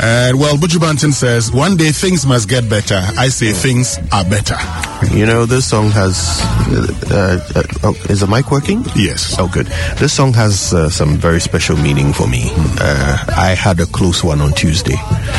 Well, Buju Banton says, one day things must get better. I say things are better. You know, this song has... is the mic working? Yes. Oh, good. This song has some very special meaning for me. I had a close one on Tuesday.